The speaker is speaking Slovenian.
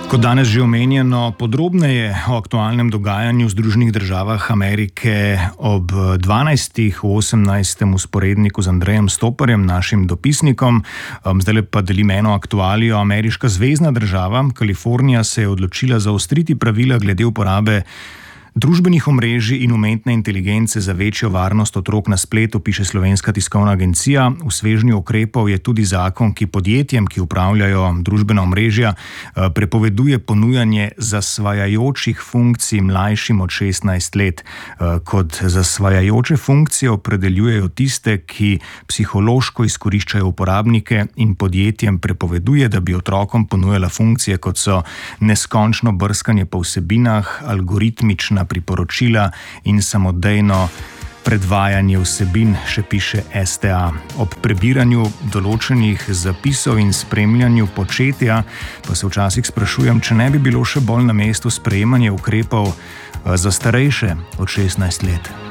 Kot danes že omenjeno, podrobneje o aktualnem dogajanju v Združenih državah Amerike ob 12. v 18. usporedniku z Andrejem Stoparjem, našim dopisnikom. Zdaj pa delim eno aktualijo. Ameriška zvezna država Kalifornija se je odločila zaostriti pravila glede uporabe družbenih omrežij in umetne inteligence za večjo varnost otrok na spletu, piše Slovenska tiskovna agencija. V svežnju ukrepov je tudi zakon, ki podjetjem, ki upravljajo družbena omrežja, prepoveduje ponujanje zasvajajočih funkcij mlajšim od 16 let. Kot zasvajajoče funkcije opredeljujejo tiste, ki psihološko izkoriščajo uporabnike, in podjetjem prepoveduje, da bi otrokom ponujala funkcije, kot so neskončno brskanje po vsebinah, algoritmična priporočila in samodejno predvajanje vsebin, še piše STA. Ob prebiranju določenih zapisov in spremljanju početja pa se včasih sprašujem, če ne bi bilo še bolj na mestu sprejemanje ukrepov za starejše od 16 let.